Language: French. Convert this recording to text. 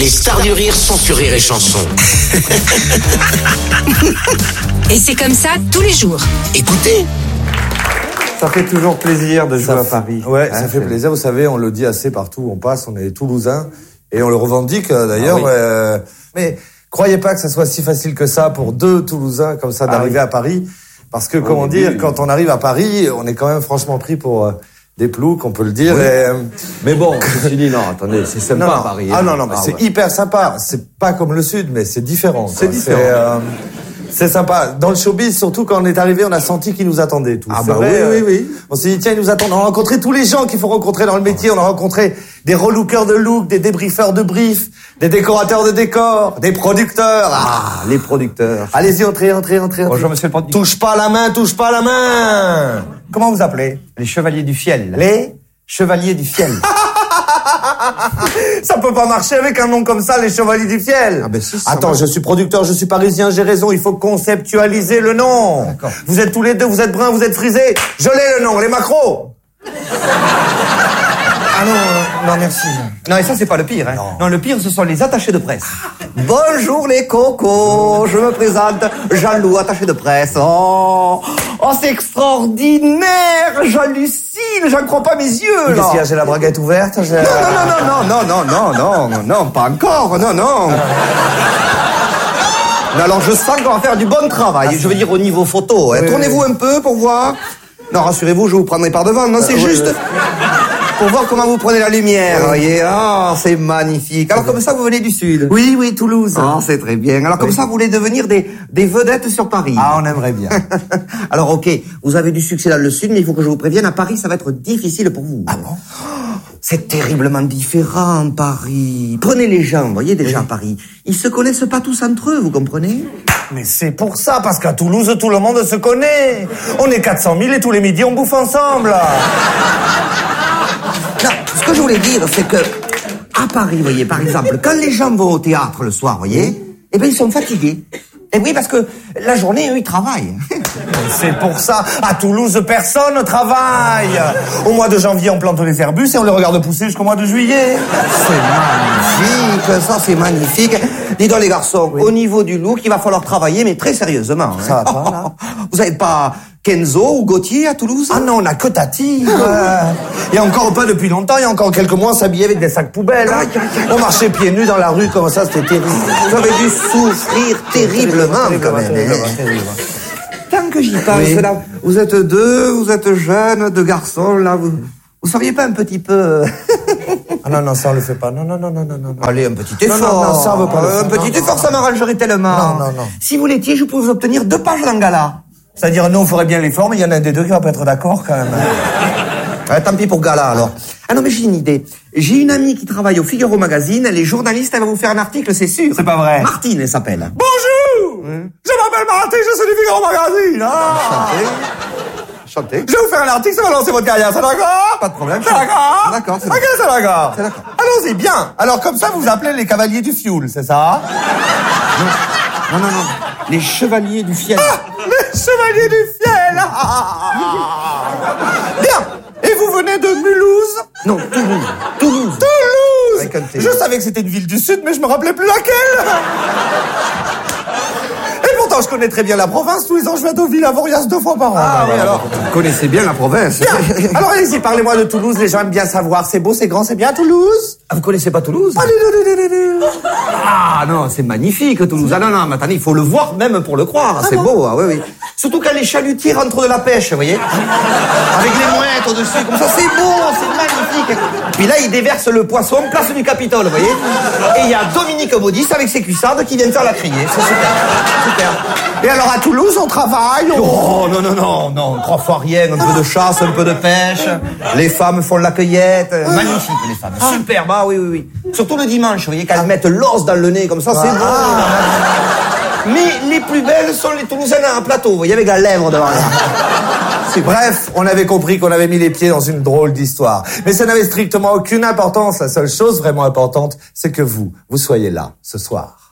Les stars du rire sont sur Rire et Chanson. Et c'est comme ça tous les jours. Écoutez. Ça fait toujours plaisir de jouer à Paris. Ouais, ça fait plaisir. Vous savez, on le dit assez partout où on passe. On est Toulousains et on le revendique d'ailleurs. Ah oui. Mais croyez pas que ça soit si facile que ça pour deux Toulousains comme ça d'arriver à Paris. Parce que, comment dire, quand on arrive à Paris, on est quand même franchement pris pour des ploucs, on peut le dire. Oui. Et, mais bon, je me suis dit, non, attendez, c'est sympa à Paris. Ah non, mais c'est hyper sympa. C'est pas comme le Sud, mais c'est différent. C'est différent. C'est sympa. Dans le showbiz, surtout quand on est arrivé, on a senti qu'ils nous attendaient tous. Ah bah oui. On s'est dit, tiens, ils nous attendent. On a rencontré tous les gens qu'il faut rencontrer dans le métier. On a rencontré des relookers de look, des débriefeurs de briefs, des décorateurs de décors, des producteurs. Ah, les producteurs. Allez-y, entrez. Bonjour, monsieur le producteur. Touche pas la main. Comment vous appelez? Les chevaliers du fiel. Les chevaliers du fiel. Ça peut pas marcher avec un nom comme ça, les Chevaliers du Fiel. Ah ben si, attends, je suis producteur, je suis parisien, j'ai raison, il faut conceptualiser le nom. D'accord. Vous êtes tous les deux, vous êtes bruns, vous êtes frisés. Je l'ai le nom, les macros. Ah non, merci. Non, et ça, c'est pas le pire, hein. Non, le pire, ce sont les attachés de presse. Bonjour les cocos, je me présente, Jean-Loup, attaché de presse. Oh, c'est extraordinaire, j'hallucine, j'en crois pas mes yeux, là. Qu'est-ce qu'il y a, j'ai la braguette ouverte? Non, pas encore, non. Mais alors, je sens qu'on va faire du bon travail, je veux dire au niveau photo. Hein. Tournez-vous un peu pour voir. Non, rassurez-vous, je vous prendrai par devant, non, c'est juste... Pour voir comment vous prenez la lumière, vous voyez. Ah, c'est magnifique. Alors comme ça, vous venez du Sud. Oui, Toulouse. Ah, c'est très bien. Alors comme ça, vous voulez devenir des vedettes sur Paris. Ah, on aimerait bien. Alors ok, vous avez du succès dans le Sud, mais il faut que je vous prévienne, à Paris, ça va être difficile pour vous. Ah bon? C'est terriblement différent, Paris. Prenez les gens, vous voyez, déjà à Paris. Ils se connaissent pas tous entre eux, vous comprenez? Mais c'est pour ça, parce qu'à Toulouse, tout le monde se connaît. On est 400 000 et tous les midis, on bouffe ensemble. Non, ce que je voulais dire, c'est que, à Paris, vous voyez, par exemple, quand les gens vont au théâtre le soir, vous voyez, eh ben, ils sont fatigués. Et oui, parce que la journée, eux, ils travaillent. C'est pour ça, à Toulouse, personne ne travaille. Au mois de janvier, on plante les herbus et on les regarde pousser jusqu'au mois de juillet. C'est magnifique. Dis donc, les garçons, au niveau du look, il va falloir travailler, mais très sérieusement. Hein. Ça va pas, là? Vous n'avez pas Kenzo ou Gauthier à Toulouse? Ah non, on a que Tati. Et encore pas depuis longtemps, il y a encore quelques mois, on s'habillait avec des sacs poubelles. On marchait pieds nus dans la rue comme ça, c'était terrible. Vous avez dû souffrir terriblement, quand même. Tant que j'y pense, là, vous êtes deux, vous êtes jeunes, deux garçons, là, vous seriez pas un petit peu... Ah non, ça on le fait pas. Non. Allez, un petit effort. Non, ça on veut pas le faire. Un petit effort, ça m'arrangerait tellement. Non. Si vous l'étiez, je pouvais vous obtenir 2 pages d'un gala. C'est-à-dire, nous on ferait bien l'effort, mais il y en a un des deux qui va pas être d'accord quand même. Tant pis pour gala, alors. Ah non, mais j'ai une idée. J'ai une amie qui travaille au Figaro Magazine, elle est journaliste, elle va vous faire un article, c'est sûr. C'est pas vrai. Martine, elle s'appelle. Bonjour. Je m'appelle Martine, je suis du Figaro Magazine. Chantez. Je vais vous faire un article, ça va lancer votre carrière, c'est d'accord? Pas de problème. C'est d'accord? D'accord, c'est Ok, c'est d'accord. C'est d'accord. Allons-y, bien. Alors comme ça, vous vous appelez les cavaliers du fioul, c'est ça? Non. Les chevaliers du fiel. Ah, les chevaliers du fiel. Bien. Et vous venez de Mulhouse? Non, Toulouse. Avec un T. Je savais que c'était une ville du Sud, mais je me rappelais plus laquelle. Et pourtant, je connais très bien la province. Tous les ans, je vais à Deauville, à Voriaz 2 fois par an. Ah oui, alors, vous connaissez bien la province. Bien. Alors allez-y, parlez-moi de Toulouse. Les gens aiment bien savoir. C'est beau, c'est grand, c'est bien Toulouse. Ah, vous connaissez pas Toulouse? Ah non, c'est magnifique Toulouse. Ah non, mais attendez, il faut le voir même pour le croire. C'est beau, ah oui. Surtout quand les chalutiers rentrent de la pêche, vous voyez. Avec les mouettes au-dessus, comme ça, c'est beau, c'est magnifique. Puis là, ils déversent le poisson place du Capitole, vous voyez. Et il y a Dominique Baudis avec ses cuissardes qui viennent faire la criée. C'est super. Et alors à Toulouse, on travaille? Oh non, 3 fois rien, un peu de chasse, un peu de pêche. Les femmes font la cueillette. Magnifique, les femmes. Superbe, ah oui. Surtout le dimanche, vous voyez, quand elles mettent l'os dans le nez, comme ça, c'est beau. Mais les plus belles sont les Toulousaines à plateau, vous voyez, avec la lèvre devant là. Bref, on avait compris qu'on avait mis les pieds dans une drôle d'histoire. Mais ça n'avait strictement aucune importance. La seule chose vraiment importante, c'est que vous soyez là, ce soir.